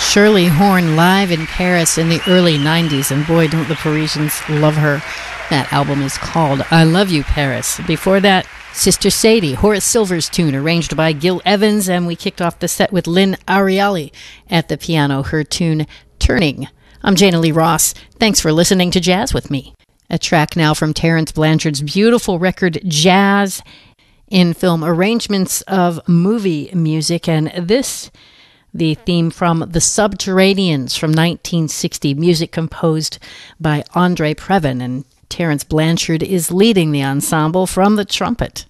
Shirley Horn live in Paris in the early 90s, and boy, don't the Parisians love her. That album is called I Love You, Paris. Before that, Sister Sadie, Horace Silver's tune, arranged by Gil Evans, and we kicked off the set with Lynn Ariali at the piano, her tune Turning. I'm Jana Lee Ross. Thanks for listening to Jazz with me. A track now from Terence Blanchard's beautiful record Jazz in Film, arrangements of movie music, and this, the theme from The Subterraneans from 1960, music composed by Andre Previn, and Terence Blanchard is leading the ensemble from the trumpet.